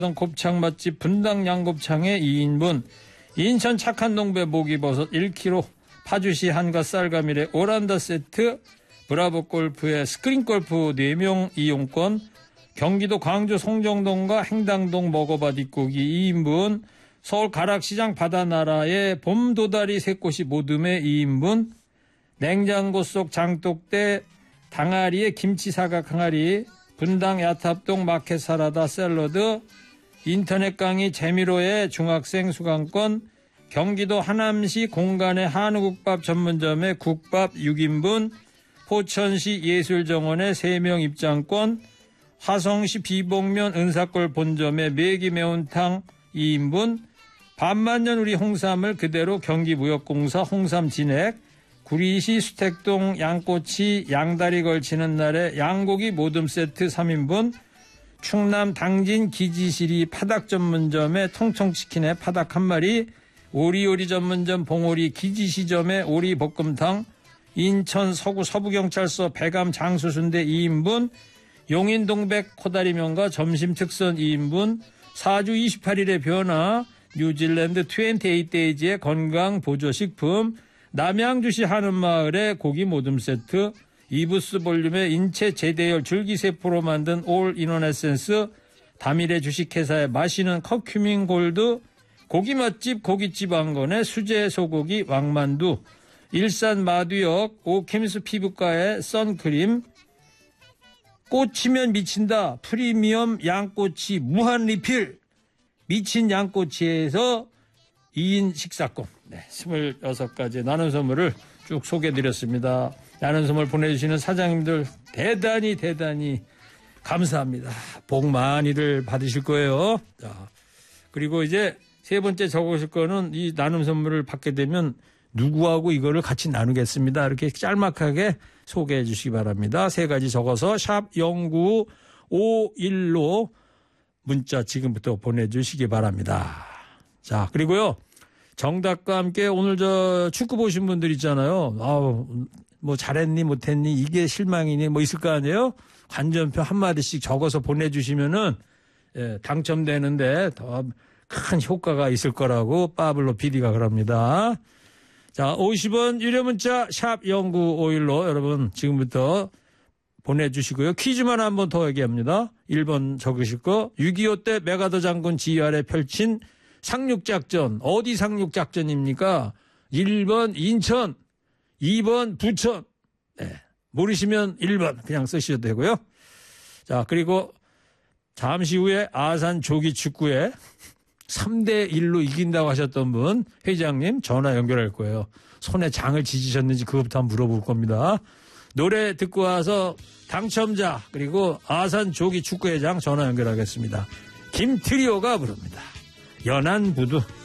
곱창 맛집 분당 양곱창의 2인분, 인천 착한 농배 목이버섯 1kg, 파주시 한가 쌀가밀의 오란다 세트, 브라보 골프의 스크린 골프 4명 이용권, 경기도 광주 송정동과 행당동 먹어봐 뒷고기 2인분, 서울 가락시장 바다나라의 봄도다리 새꽃이 모듬의 2인분, 냉장고 속 장독대 당아리의 김치사각 항아리, 분당 야탑동 마켓 사라다 샐러드, 인터넷 강의 재미로의 중학생 수강권, 경기도 하남시 공간의 한우국밥 전문점의 국밥 6인분, 포천시 예술정원의 3명 입장권, 화성시 비봉면 은사골 본점의 매기 매운탕 2인분, 반만년 우리 홍삼을 그대로 경기무역공사 홍삼 진액, 구리시 수택동 양꼬치 양다리 걸치는 날에 양고기 모듬 세트 3인분, 충남 당진 기지시리 파닭 전문점의 통통치킨의 파닭 한 마리, 오리요리 전문점 봉오리 기지시점의 오리 볶음탕, 인천 서구 서부경찰서 배감 장수순대 2인분, 용인 동백 코다리면과 점심 특선 2인분, 4주 28일의 변화, 뉴질랜드 28데이지의 건강 보조식품, 남양주시 한은마을의 고기 모듬 세트, 이부스 볼륨의 인체 제대열 줄기세포로 만든 올 인원 에센스, 다미래 주식회사의 마시는 커큐민 골드, 고기 맛집 고깃집 왕건의 수제 소고기 왕만두, 일산 마두역 오케미스 피부과의 선크림, 꽂히면 미친다 프리미엄 양꼬치 무한 리필, 미친 양꼬치에서 2인 식사권, 26가지 나눔 선물을 쭉 소개해드렸습니다. 나눔 선물 보내주시는 사장님들 대단히 감사합니다. 복 많이들 받으실 거예요. 자, 그리고 이제 세 번째 적으실 거는 이 나눔 선물을 받게 되면 누구하고 이거를 같이 나누겠습니다. 이렇게 짤막하게 소개해 주시기 바랍니다. 3가지 적어서 샵 0951로 문자 지금부터 보내주시기 바랍니다. 자, 그리고요, 정답과 함께 오늘 축구 보신 분들 있잖아요. 뭐 잘했니 못했니 이게 실망이니 뭐 있을 거 아니에요. 관전표 한마디씩 적어서 보내주시면은 당첨되는데 더 큰 효과가 있을 거라고 빠블로 PD가 그럽니다. 자, 50원 유료 문자 샵 0951로 여러분 지금부터 보내주시고요. 퀴즈만 한 번 더 얘기합니다. 1번 적으실 거, 6.25 때 메가더 장군 지휘 아래 펼친 상륙작전, 어디 상륙작전입니까? 1번 인천, 2번 부천. 모르시면 1번 그냥 쓰셔도 되고요. 자, 그리고 잠시 후에 아산 조기 축구에 3대1로 이긴다고 하셨던 분, 회장님 전화 연결할 거예요. 손에 장을 지지셨는지 그것부터 한번 물어볼 겁니다. 노래 듣고 와서 당첨자 그리고 아산 조기 축구회장 전화 연결하겠습니다. 김트리오가 부릅니다. 연안부두.